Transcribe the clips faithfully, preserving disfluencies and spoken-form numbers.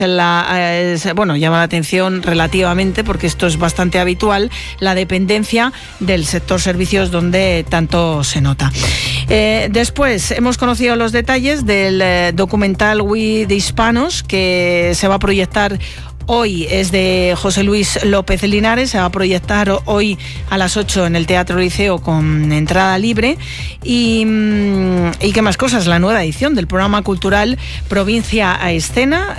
La, eh, bueno, llama la atención relativamente, porque esto es bastante habitual, la dependencia del sector servicios donde tanto se nota. Eh, después hemos conocido los detalles del eh, documental We the Hispanos, que se va a proyectar hoy. Es de José Luis López Linares, se va a proyectar hoy a las ocho en el Teatro Liceo con entrada libre. Y, y qué más cosas, la nueva edición del programa cultural Provincia a Escena.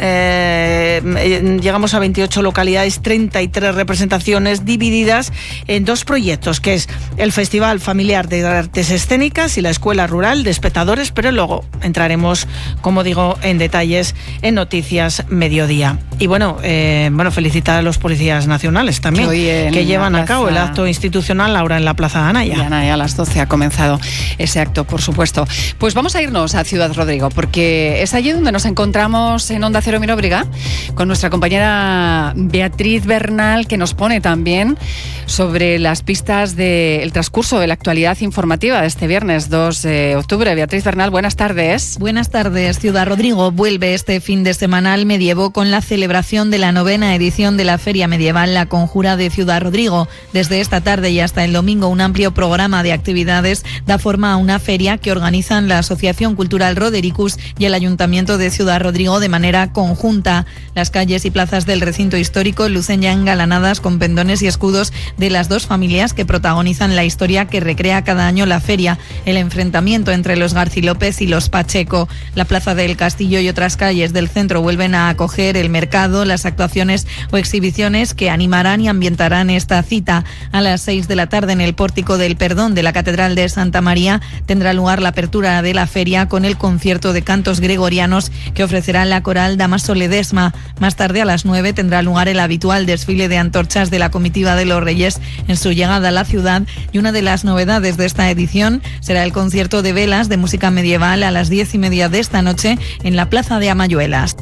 Eh, llegamos a veintiocho localidades, treinta y tres representaciones divididas en dos proyectos, que es el Festival Familiar de Artes Escénicas y la Escuela Rural de Espectadores, pero luego entraremos, como digo, en detalles en Noticias Mediodía. Y bueno, eh, bueno, felicitar a los policías nacionales también, que, que llevan plaza, a cabo el acto institucional ahora en la Plaza de Anaya. De Anaya a las doce ha comenzado ese acto, por supuesto. Pues vamos a irnos a Ciudad Rodrigo, porque es allí donde nos encontramos en Onda Cero Milóbriga con nuestra compañera Beatriz Bernal, que nos pone también sobre las pistas del transcurso de la actualidad informativa de este viernes dos de octubre. Beatriz Bernal, buenas tardes. Buenas tardes. Ciudad Rodrigo vuelve este fin de semana al medievo con la celebración de la novena edición de la Feria Medieval La Conjura de Ciudad Rodrigo. Desde esta tarde y hasta el domingo, un amplio programa de actividades da forma a una feria que organizan la Asociación Cultural Rodericus y el Ayuntamiento de Ciudad Rodrigo de manera conjunta. Las calles y plazas del recinto histórico lucen ya engalanadas con pendones y escudos de las dos familias que protagonizan la historia que recrea cada año la feria, el enfrentamiento entre los Garci López y los Pacheco. La Plaza del Castillo y otras calles del centro vuelven a acoger el mercado, las actuaciones o exhibiciones que animarán y ambientarán esta cita. A las seis de la tarde, en el Pórtico del Perdón de la Catedral de Santa María, tendrá lugar la apertura de la feria con el concierto de cantos gregorianos que ofrecerá la coral Damaso Ledesma. Más tarde, a las nueve, tendrá lugar el habitual desfile de antorchas de la comitiva de los Reyes en su llegada a la ciudad, y una de las novedades de esta edición será el concierto de velas de música medieval a las diez y media de esta noche en la Plaza de Amayuelas.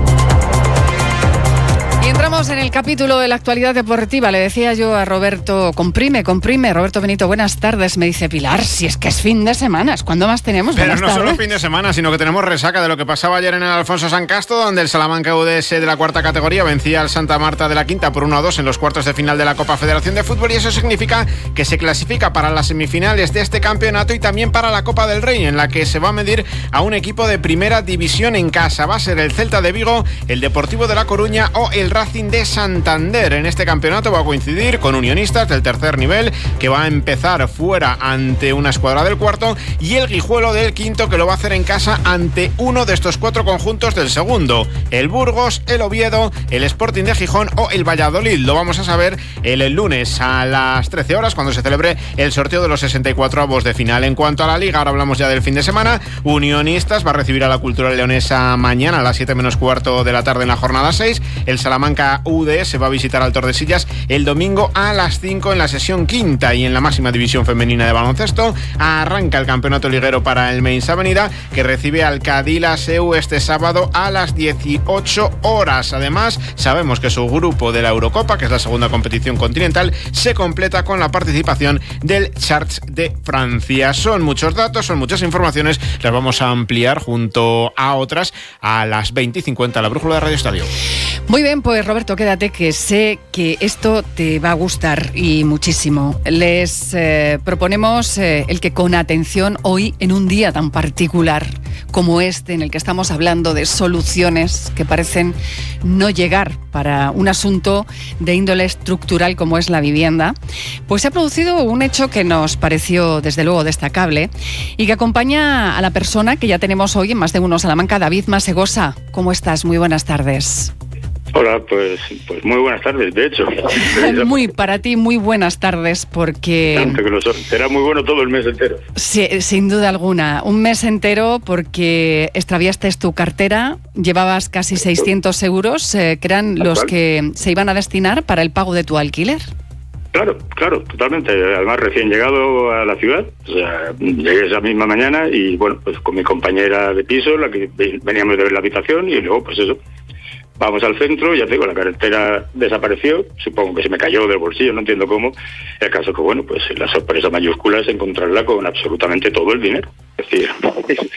Y entramos en el capítulo de la actualidad deportiva. Le decía yo a Roberto, comprime, comprime. Roberto Benito, buenas tardes. Me dice Pilar, si es que es fin de semana, ¿cuándo más tenemos? Pero buenas no tardes. Solo fin de semana, sino que tenemos resaca de lo que pasaba ayer en el Alfonso San Casto, donde el Salamanca U D S de la cuarta categoría vencía al Santa Marta de la quinta por uno a dos en los cuartos de final de la Copa Federación de Fútbol, y eso significa que se clasifica para las semifinales de este campeonato y también para la Copa del Rey, en la que se va a medir a un equipo de primera división en casa. Va a ser el Celta de Vigo, el Deportivo de La Coruña o el Racing de Santander. En este campeonato va a coincidir con Unionistas del tercer nivel, que va a empezar fuera ante una escuadra del cuarto, y el Guijuelo del quinto, que lo va a hacer en casa ante uno de estos cuatro conjuntos del segundo: el Burgos, el Oviedo, el Sporting de Gijón o el Valladolid. Lo vamos a saber el, el lunes a las trece horas, cuando se celebre el sorteo de los sesenta y cuatro avos de final. En cuanto a la Liga, ahora hablamos ya del fin de semana. Unionistas va a recibir a la Cultural Leonesa mañana a las siete menos cuarto de la tarde en la jornada seis. El Salamanca U D S se va a visitar al Tordesillas el domingo a las cinco en la sesión quinta. Y en la máxima división femenina de baloncesto arranca el campeonato liguero para el Mains Avenida, que recibe al Cadila Seu este sábado a las dieciocho horas. Además, sabemos que su grupo de la Eurocopa, que es la segunda competición continental, se completa con la participación del Chartres de Francia. Son muchos datos, son muchas informaciones, las vamos a ampliar junto a otras a las veinte y cincuenta, la brújula de Radio Estadio. Muy bien, pues Roberto, quédate, que sé que esto te va a gustar y muchísimo. Les eh, proponemos eh, el que con atención hoy, en un día tan particular como este, en el que estamos hablando de soluciones que parecen no llegar para un asunto de índole estructural como es la vivienda, pues se ha producido un hecho que nos pareció desde luego destacable y que acompaña a la persona que ya tenemos hoy en Más de Uno Salamanca, David Masegosa. ¿Cómo estás? Muy buenas tardes. Hola, pues, pues muy buenas tardes, de hecho. Muy, para ti, muy buenas tardes, porque... Tanto que lo son. Será muy bueno todo el mes entero. Sí, sin duda alguna. Un mes entero, porque extraviaste tu cartera, llevabas casi seiscientos euros, eh, que eran los que se iban a destinar para el pago de tu alquiler. Claro, claro, totalmente. Además, recién llegado a la ciudad, o sea, llegué esa misma mañana y, bueno, pues con mi compañera de piso, la que veníamos de ver la habitación, y luego, pues eso... Vamos al centro, ya te digo, la cartera desapareció, supongo que se me cayó del bolsillo, no entiendo cómo. El caso que, bueno, pues la sorpresa mayúscula es encontrarla con absolutamente todo el dinero. Es decir,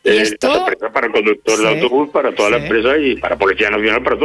¿Y esto? Para el conductor Sí, de autobús, para toda sí. la empresa y para Policía Nacional, para todo.